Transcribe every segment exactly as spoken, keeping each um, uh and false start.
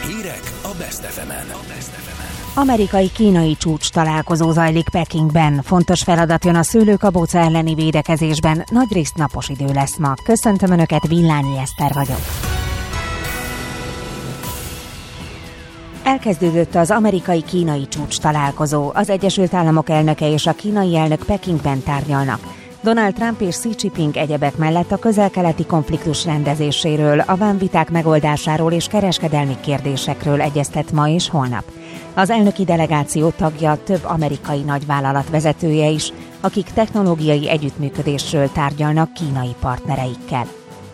Hírek a Best ef emen. Amerikai-kínai csúcs találkozó zajlik Pekingben. Fontos feladat jön a szőlőkabóca elleni védekezésben. Nagyrészt napos idő lesz ma. Köszöntöm Önöket, Villányi Eszter vagyok. Elkezdődött az amerikai-kínai csúcs találkozó. Az Egyesült Államok elnöke és a kínai elnök Pekingben tárgyalnak. Donald Trump és Xi Jinping egyebek mellett a közel-keleti konfliktus rendezéséről, a vámviták megoldásáról és kereskedelmi kérdésekről egyeztet ma és holnap. Az elnöki delegáció tagja több amerikai nagyvállalat vezetője is, akik technológiai együttműködésről tárgyalnak kínai partnereikkel.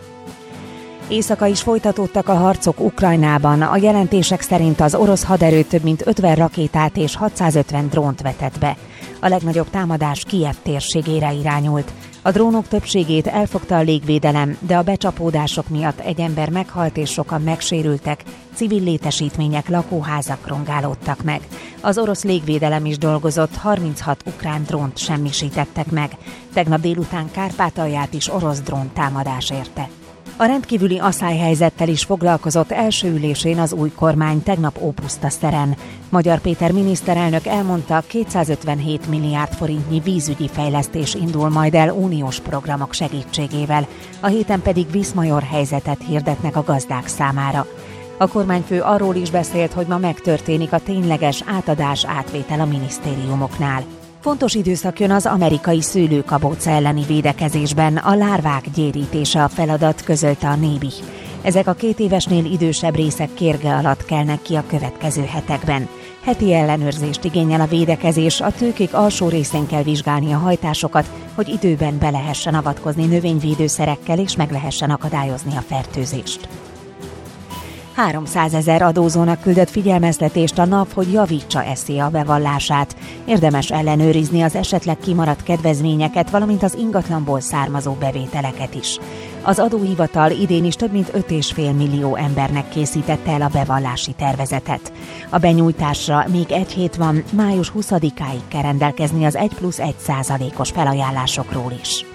Éjszaka is folytatódtak a harcok Ukrajnában. A jelentések szerint az orosz haderő több mint ötven rakétát és hatszázötven drónt vetett be. A legnagyobb támadás Kijev térségére irányult. A drónok többségét elfogta a légvédelem, de a becsapódások miatt egy ember meghalt és sokan megsérültek, civil létesítmények, lakóházak rongálódtak meg. Az orosz légvédelem is dolgozott, harminchat ukrán drónt semmisítettek meg. Tegnap délután Kárpátalját is orosz drón támadás érte. A rendkívüli aszályhelyzettel is foglalkozott első ülésén az új kormány tegnap Ópusztaszeren. Magyar Péter miniszterelnök elmondta, kétszázötvenhét milliárd forintnyi vízügyi fejlesztés indul majd el uniós programok segítségével, a héten pedig Viszmajor helyzetet hirdetnek a gazdák számára. A kormányfő arról is beszélt, hogy ma megtörténik a tényleges átadás-átvétel a minisztériumoknál. Fontos időszak jön az amerikai szőlőkabóca elleni védekezésben, a lárvák gyérítése a feladat, közölte a Navy. Ezek a két évesnél idősebb részek kérge alatt kelnek ki a következő hetekben. Heti ellenőrzést igényel a védekezés, a tőkék alsó részén kell vizsgálni a hajtásokat, hogy időben be lehessen avatkozni növényvédőszerekkel és meg lehessen akadályozni a fertőzést. háromszázezer adózónak küldött figyelmeztetést a NAV, hogy javítsa e szé á bevallását. Érdemes ellenőrizni az esetleg kimaradt kedvezményeket, valamint az ingatlanból származó bevételeket is. Az adóhivatal idén is több mint öt egész öt millió embernek készítette el a bevallási tervezetet. A benyújtásra még egy hét van, május huszadikáig kell rendelkezni az egy plusz egy százalékos felajánlásokról is.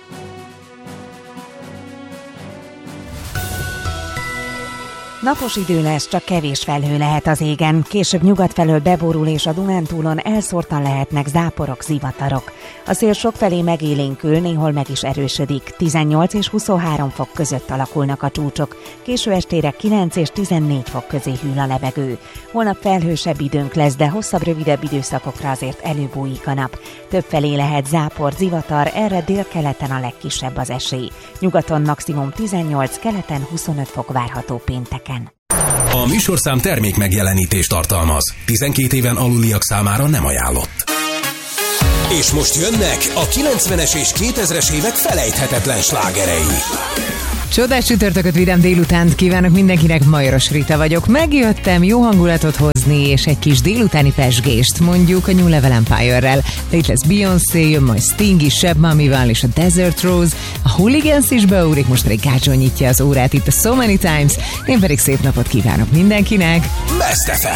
Napos idő lesz, csak kevés felhő lehet az égen. Később nyugat felől beborul és a Dunántúlon elszórtan lehetnek záporok, zivatarok. A szél sokfelé megélénkül, néhol meg is erősödik. tizennyolc és huszonhárom fok között alakulnak a csúcsok. Késő estére kilenc és tizennégy fok közé hűl a levegő. Holnap felhősebb időnk lesz, de hosszabb, rövidebb időszakokra azért előbújik a nap. Többfelé lehet zápor, zivatar, erre délkeleten a legkisebb az esély. Nyugaton maximum tizennyolc, keleten huszonöt fok várható pénteken. A műsorszám termék megjelenítést tartalmaz. tizenkét éven aluliak számára nem ajánlott. És most jönnek a kilencvenes és kétezres évek felejthetetlen slágerei. Csodás csütörtököt, vidám délutánt kívánok mindenkinek, Majoros Rita vagyok. Megjöttem jó hangulatot hozni és egy kis délutáni pezsgést, mondjuk a New Level Empire-rel. De itt lesz Beyoncé, jön majd Sting is, Sheb Mamival és a Desert Rose. A Hooligans is beugrik, most pedig Kácsó nyitja az órát itt a So Many Times. Én pedig szép napot kívánok mindenkinek. Best ef em.